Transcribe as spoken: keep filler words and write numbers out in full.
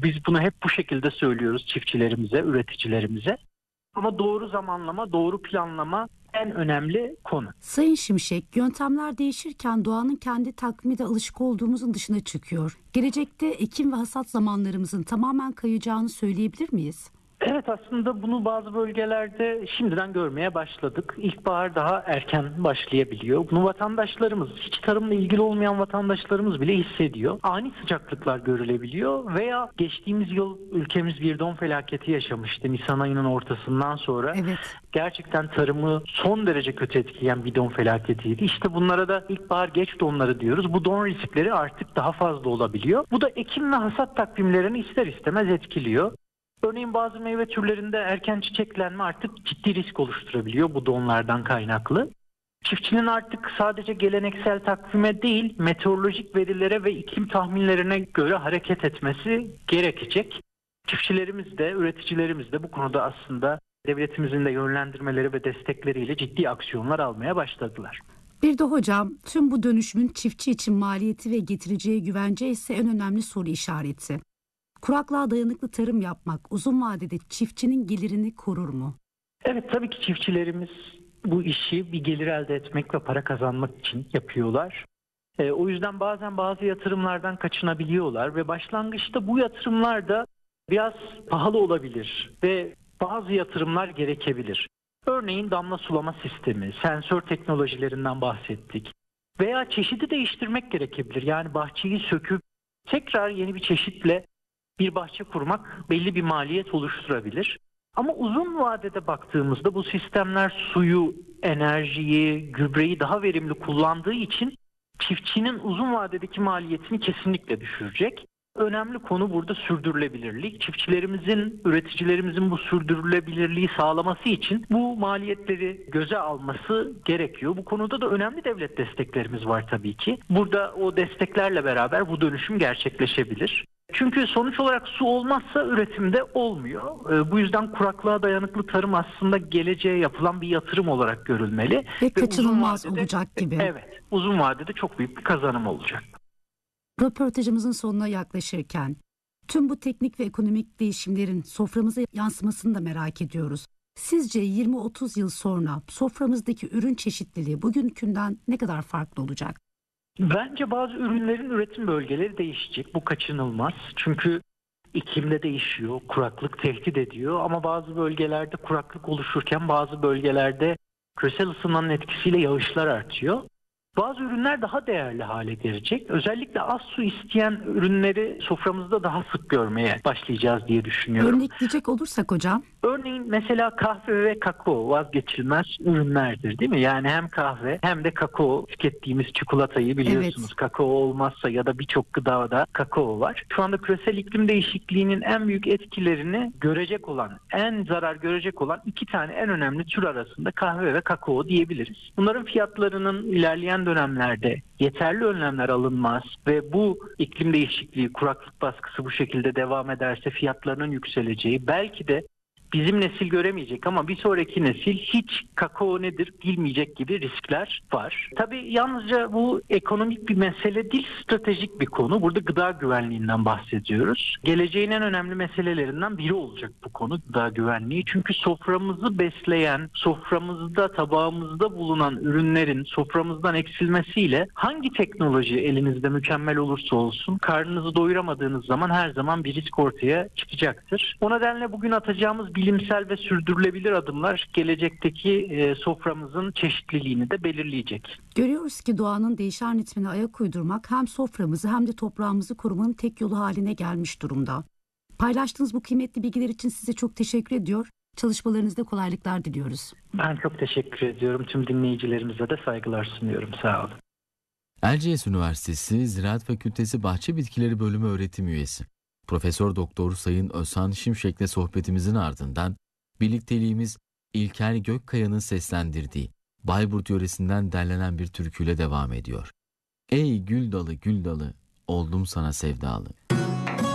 Biz bunu hep bu şekilde söylüyoruz çiftçilerimize, üreticilerimize. Ama doğru zamanlama, doğru planlama en önemli konu. Sayın Şimşek, yöntemler değişirken doğanın kendi takvimi de alışık olduğumuzun dışına çıkıyor. Gelecekte ekim ve hasat zamanlarımızın tamamen kayacağını söyleyebilir miyiz? Evet, aslında bunu bazı bölgelerde şimdiden görmeye başladık. İlkbahar daha erken başlayabiliyor. Bunu vatandaşlarımız, hiç tarımla ilgili olmayan vatandaşlarımız bile hissediyor. Ani sıcaklıklar görülebiliyor veya geçtiğimiz yıl ülkemiz bir don felaketi yaşamıştı Nisan ayının ortasından sonra. Evet. Gerçekten tarımı son derece kötü etkileyen bir don felaketiydi. İşte bunlara da ilkbahar geç donları diyoruz. Bu don riskleri artık daha fazla olabiliyor. Bu da ekim ve hasat takvimlerini ister istemez etkiliyor. Örneğin bazı meyve türlerinde erken çiçeklenme artık ciddi risk oluşturabiliyor bu donlardan kaynaklı. Çiftçinin artık sadece geleneksel takvime değil, meteorolojik verilere ve iklim tahminlerine göre hareket etmesi gerekecek. Çiftçilerimiz de, üreticilerimiz de bu konuda aslında devletimizin de yönlendirmeleri ve destekleriyle ciddi aksiyonlar almaya başladılar. Bir de hocam, tüm bu dönüşümün çiftçi için maliyeti ve getireceği güvence ise en önemli soru işareti. Kuraklığa dayanıklı tarım yapmak uzun vadede çiftçinin gelirini korur mu? Evet, tabii ki çiftçilerimiz bu işi bir gelir elde etmek ve para kazanmak için yapıyorlar. E, o yüzden bazen bazı yatırımlardan kaçınabiliyorlar ve başlangıçta bu yatırımlar da biraz pahalı olabilir ve bazı yatırımlar gerekebilir. Örneğin damla sulama sistemi, sensör teknolojilerinden bahsettik veya çeşidi değiştirmek gerekebilir. Yani bahçeyi söküp tekrar yeni bir çeşitle bir bahçe kurmak belli bir maliyet oluşturabilir. Ama uzun vadede baktığımızda bu sistemler suyu, enerjiyi, gübreyi daha verimli kullandığı için çiftçinin uzun vadedeki maliyetini kesinlikle düşürecek. Önemli konu burada sürdürülebilirlik. Çiftçilerimizin, üreticilerimizin bu sürdürülebilirliği sağlaması için bu maliyetleri göze alması gerekiyor. Bu konuda da önemli devlet desteklerimiz var tabii ki. Burada o desteklerle beraber bu dönüşüm gerçekleşebilir. Çünkü sonuç olarak su olmazsa üretimde olmuyor. E, bu yüzden kuraklığa dayanıklı tarım aslında geleceğe yapılan bir yatırım olarak görülmeli. Ve kaçınılmaz vadede, olacak gibi. Evet, uzun vadede çok büyük bir kazanım olacak. Röportajımızın sonuna yaklaşırken tüm bu teknik ve ekonomik değişimlerin soframıza yansımasını da merak ediyoruz. Sizce yirmi otuz yıl sonra soframızdaki ürün çeşitliliği bugünkünden ne kadar farklı olacak? Bence bazı ürünlerin üretim bölgeleri değişecek. Bu kaçınılmaz. Çünkü iklimde değişiyor, kuraklık tehdit ediyor ama bazı bölgelerde kuraklık oluşurken bazı bölgelerde küresel ısınmanın etkisiyle yağışlar artıyor. Bazı ürünler daha değerli hale gelecek. Özellikle az su isteyen ürünleri soframızda daha sık görmeye başlayacağız diye düşünüyorum. Örnekleyecek olursak hocam? Örneğin mesela kahve ve kakao vazgeçilmez ürünlerdir, değil mi? Yani hem kahve hem de kakao, tükettiğimiz çikolatayı biliyorsunuz. Evet. Kakao olmazsa ya da birçok gıdada kakao var. Şu anda küresel iklim değişikliğinin en büyük etkilerini görecek olan, en zarar görecek olan iki tane en önemli tür arasında kahve ve kakao diyebiliriz. Bunların fiyatlarının ilerleyen dönemlerde yeterli önlemler alınmaz ve bu iklim değişikliği, kuraklık baskısı bu şekilde devam ederse fiyatlarının yükseleceği, belki de bizim nesil göremeyecek ama bir sonraki nesil hiç kakao nedir bilmeyecek gibi riskler var. Tabii yalnızca bu ekonomik bir mesele değil, stratejik bir konu. Burada gıda güvenliğinden bahsediyoruz. Geleceğin en önemli meselelerinden biri olacak bu konu, gıda güvenliği. Çünkü soframızı besleyen, soframızda, tabağımızda bulunan ürünlerin soframızdan eksilmesiyle hangi teknoloji elinizde mükemmel olursa olsun karnınızı doyuramadığınız zaman her zaman bir risk ortaya çıkacaktır. O nedenle bugün atacağımız bir bilimsel ve sürdürülebilir adımlar gelecekteki e, soframızın çeşitliliğini de belirleyecek. Görüyoruz ki doğanın değişen ritmine ayak uydurmak hem soframızı hem de toprağımızı korumanın tek yolu haline gelmiş durumda. Paylaştığınız bu kıymetli bilgiler için size çok teşekkür ediyor. Çalışmalarınızda kolaylıklar diliyoruz. Ben çok teşekkür ediyorum. Tüm dinleyicilerimize de saygılar sunuyorum. Sağ olun. Erciyes Üniversitesi Ziraat Fakültesi Bahçe Bitkileri Bölümü öğretim üyesi Profesör Doktor Sayın Özhan Şimşek'le sohbetimizin ardından birlikteliğimiz İlker Gökkaya'nın seslendirdiği Bayburt yöresinden derlenen bir türküyle devam ediyor. Ey gül dalı gül dalı oldum sana sevdalı.